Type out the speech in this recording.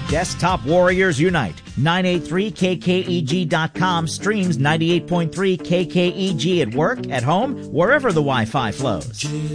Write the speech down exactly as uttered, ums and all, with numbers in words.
Desktop Warriors Unite. nine eighty-three K K E G dot com streams ninety-eight point three K K E G at work, at home, wherever the Wi-Fi flows.